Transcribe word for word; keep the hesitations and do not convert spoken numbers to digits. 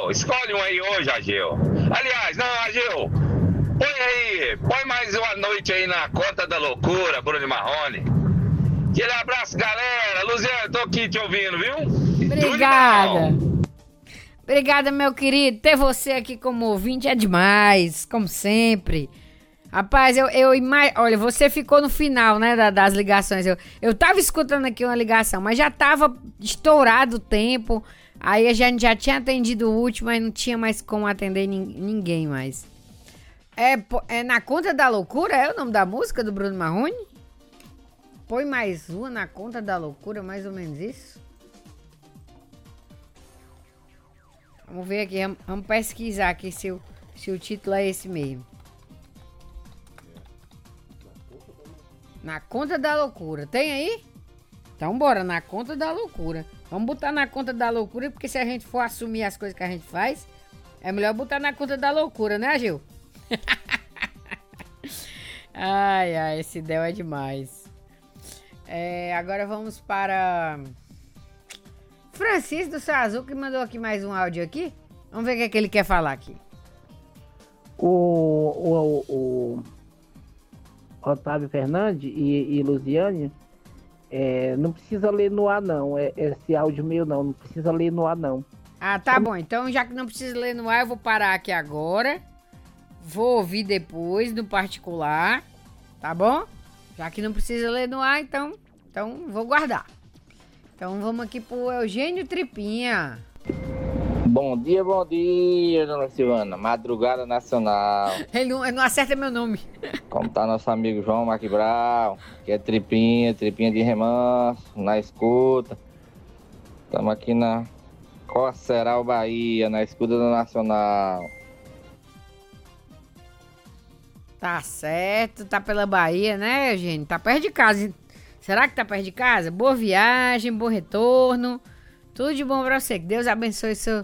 Ageu, escolhe um aí hoje, Ageu. Aliás, não, Ageu, põe aí, põe mais uma noite aí na conta da loucura, Bruno Marrone. Aquele abraço, galera. Luziano, tô aqui te ouvindo, viu? Obrigada. Obrigada, meu querido. Ter você aqui como ouvinte é demais, como sempre. Rapaz, eu, eu imag... olha, você ficou no final, né, da, das ligações. Eu, eu tava escutando aqui uma ligação, mas já tava estourado o tempo. Aí a gente já tinha atendido o último, mas não tinha mais como atender nin- ninguém mais. É, é Na Conta da Loucura? É o nome da música do Bruno Marrone? Põe mais uma na Conta da Loucura, mais ou menos isso? Vamos ver aqui, vamos, vamos pesquisar aqui se o, se o título é esse mesmo. Na Conta da Loucura. Tem aí? Então bora, Na Conta da Loucura. Vamos botar Na Conta da Loucura, porque se a gente for assumir as coisas que a gente faz, é melhor botar Na Conta da Loucura, né, Gil? Ai, ai, esse Del é demais. É, agora vamos para Francisco do Sazu, que mandou aqui mais um áudio aqui. Vamos ver o que, é que ele quer falar aqui. O, o, o Otávio Fernandes e, e Luziane, é, não precisa ler no ar não, é, esse áudio meu não, não precisa ler no ar não. Ah, tá bom, então já que não precisa ler no ar, eu vou parar aqui agora. Vou ouvir depois, no particular, tá bom? Já que não precisa ler no ar, então, então vou guardar. Então vamos aqui pro Eugênio Tripinha. Bom dia, bom dia, dona Silvana. Madrugada Nacional. Ele não, ele não acerta meu nome. Como tá nosso amigo João Maquibral, que é Tripinha, Tripinha de Remanso, na escuta. Estamos aqui na Coceral, Bahia, na escuta do Nacional. Tá certo, tá pela Bahia, né, Eugênio? Tá perto de casa. Será que tá perto de casa? Boa viagem, bom retorno. Tudo de bom pra você. Que Deus abençoe seu,